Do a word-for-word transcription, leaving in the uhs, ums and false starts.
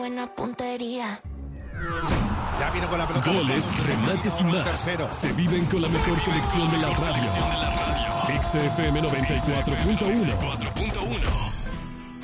Buena puntería. Ya viene con la pelota. Goles, remates y más. Tercero. Se viven con la mejor selección de la radio. X F M noventa y cuatro punto uno.